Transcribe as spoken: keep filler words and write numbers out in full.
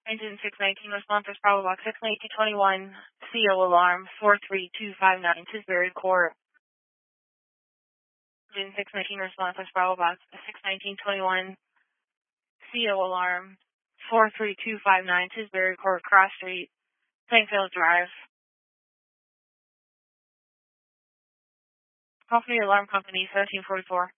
Engine six nineteen, response is Bravo Box six nineteen twenty-one, C O alarm four three two five nine, Tisbury Court. Engine six nineteen, response is Bravo Box six nineteen twenty-one, C O alarm four three two five nine, Tisbury Court, Cross Street, Plainfield Drive. Call from the alarm company, thirteen forty-four.